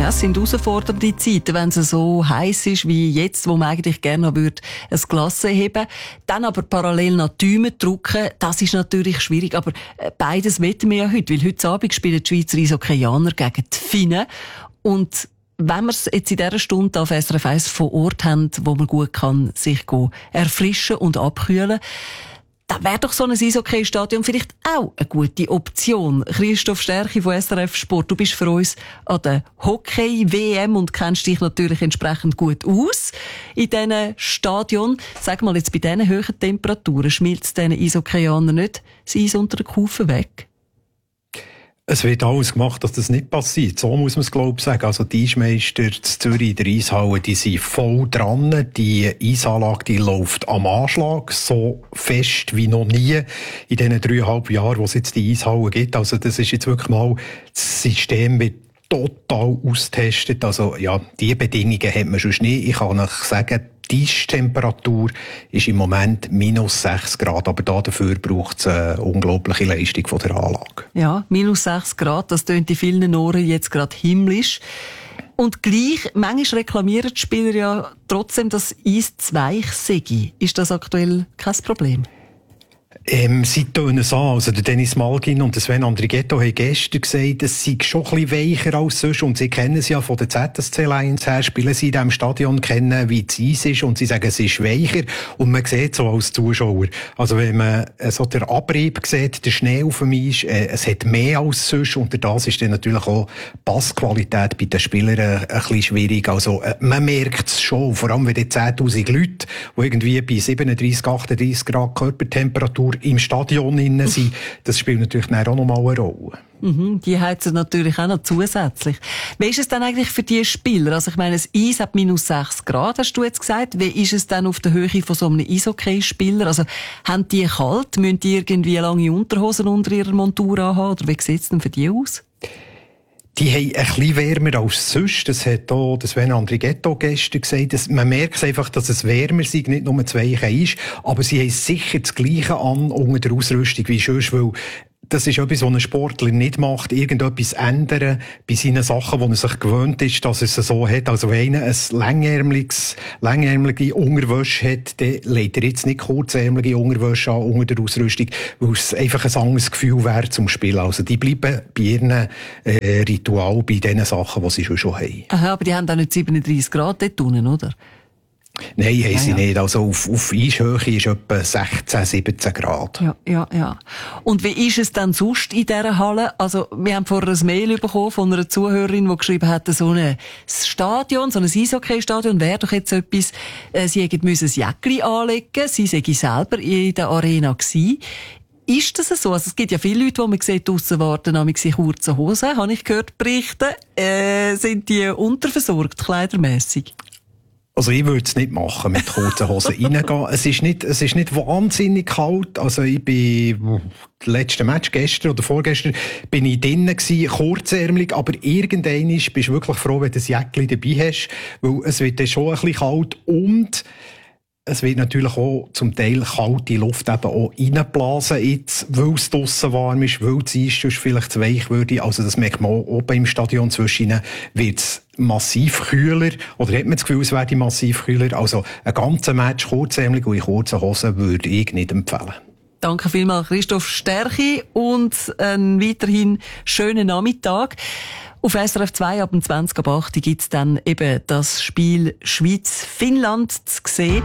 Ja, es sind herausfordernde Zeiten, wenn es so heiß ist wie jetzt, wo man eigentlich gerne noch ein Glas heben. Dann aber parallel noch die Däume drücken, das ist natürlich schwierig. Aber beides wollen wir ja heute, weil heute Abend spielen die Schweizer Eishockeyaner gegen die Finnen. Und wenn wir es jetzt in dieser Stunde auf SRF 1 vor Ort haben, wo man gut kann sich erfrischen und abkühlen, dann wäre doch so ein Eishockey-Stadion vielleicht auch eine gute Option. Christoph Stärchi von SRF Sport, du bist für uns an der Hockey-WM und kennst dich natürlich entsprechend gut aus in diesen Stadion. Sag mal, jetzt bei diesen hohen Temperaturen schmilzt diesen Eishockeyanern nicht das Eis unter den Kufen weg? Es wird alles gemacht, dass das nicht passiert. So muss man es, glaube ich, sagen. Also die Eismeister in Zürich, der Eishalle, die sind voll dran. Die Eisanlage, die läuft am Anschlag, so fest wie noch nie in diesen 3,5 Jahren, wo es jetzt die Eishalle gibt. Also das ist jetzt wirklich mal, das System wird total austestet. Also ja, die Bedingungen hat man schon nicht. Ich kann euch sagen, die Temperatur ist im Moment -6 Grad, aber dafür braucht es eine unglaubliche Leistung von der Anlage. Ja, -6 Grad, das tönt in vielen Ohren jetzt gerade himmlisch. Und gleich, manchmal reklamieren die Spieler ja trotzdem, dass Eis zu weich sei. Ist das aktuell kein Problem? Sie tönen es an. Also der Dennis Malgin und der Sven Andrighetto haben gestern gesagt, es sei schon ein bisschen weicher als sonst. Und sie kennen es ja von der ZSC Lions her, spielen sie in diesem Stadion, kennen, wie das Eis ist. Und sie sagen, es ist weicher. Und man sieht so als Zuschauer. Also wenn man so den Abrieb sieht, der Schnee auf dem Eis, es hat mehr als sonst. Und das ist dann natürlich auch Passqualität bei den Spielern ein bisschen schwierig. Also man merkt es schon. Vor allem, wenn die 10'000 Leute, die irgendwie bei 37, 38 Grad Körpertemperatur im Stadion innen sind, das spielt natürlich auch noch mal eine Rolle. Die heizen natürlich auch noch zusätzlich. Wie ist es dann eigentlich für die Spieler? Also ich meine, das Eis hat -6 Grad, hast du jetzt gesagt. Wie ist es dann auf der Höhe von so einem Eishockey-Spieler? Also haben die kalt? Müssen die irgendwie lange Unterhosen unter ihrer Montur anhaben? Oder wie sieht es denn für die aus? Die haben ein bisschen wärmer als sonst. Das hat auch Sven Andrighetto gestern gesagt. Man merkt einfach, dass es wärmer sei, nicht nur das Weiche ist. Aber sie haben sicher das Gleiche an unter der Ausrüstung wie sonst, weil das ist etwas, was ein Sportler nicht macht, irgendetwas ändern bei seinen Sachen, wo er sich gewöhnt ist, dass er es so hat. Also wenn einer eine langärmelige Unterwäsche hat, dann legt er jetzt nicht kurzärmelige Unterwäsche an unter der Ausrüstung, weil es einfach ein anderes Gefühl wäre zum Spielen. Also die bleiben bei ihren Ritual, bei den Sachen, die sie schon haben. Aha, aber die haben auch nicht 37 Grad dort unten, oder? Nein, haben sie nicht. Also auf Eishöhe ist etwa 16, 17 Grad. Ja. Und wie ist es dann sonst in dieser Halle? Also, wir haben vorher ein Mail bekommen von einer Zuhörerin, die geschrieben hat, so ein Stadion, so ein Eishockey-Stadion wäre doch jetzt etwas, sie müssen ein Jäckli anlegen, sie sei selber in der Arena gewesen. Ist das so? Also, es gibt ja viele Leute, die man sieht, draussen warten, nämlich in kurzen Hosen, habe ich gehört berichten. Sind die unterversorgt, kleidermässig? Also ich würde es nicht machen, mit kurzen Hosen reingehen. Es ist nicht wahnsinnig kalt. Also ich bin, das letzte Match gestern oder vorgestern, bin ich drinnen gewesen, kurzärmelig, aber irgendwann bist du wirklich froh, wenn du ein Jäckchen dabei hast, weil es wird dann schon ein bisschen kalt und es wird natürlich auch zum Teil kalte Luft eben auch reinblasen, jetzt, weil es draussen warm ist, weil das Eis sonst vielleicht zu weich würde. Also das merkt man auch oben im Stadion zwischen wird es massiv kühler, oder hat man das Gefühl, es werde massiv kühler. Also ein ganzer Match kurzärmelig und in kurzen Hosen würde ich nicht empfehlen. Danke vielmals, Christoph Stärchi, und einen weiterhin schönen Nachmittag. Auf SRF 2 ab 20:08 gibt es dann eben das Spiel Schweiz-Finnland zu sehen.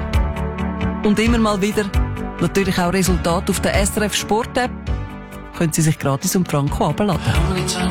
Und immer mal wieder natürlich auch Resultate auf der SRF Sport App. Können Sie sich gratis um Franco herunterladen.